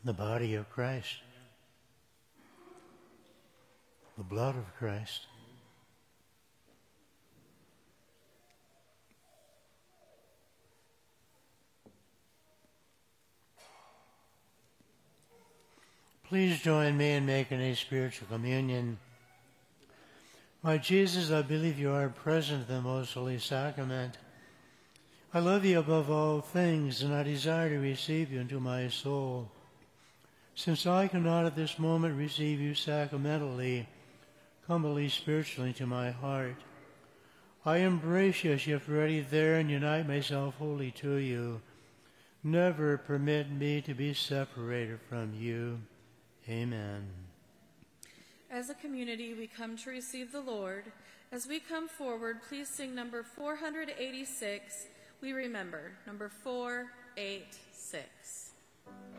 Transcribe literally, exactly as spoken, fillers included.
the body of Christ, the blood of Christ. Please join me in making a spiritual communion. My Jesus, I believe you are present in the most holy sacrament. I love you above all things, and I desire to receive you into my soul. Since I cannot at this moment receive you sacramentally, come at least spiritually into my heart. I embrace you as if ready there and unite myself wholly to you. Never permit me to be separated from you. Amen. As a community, we come to receive the Lord. As we come forward, please sing number four hundred eighty-six. We remember number four eighty-six.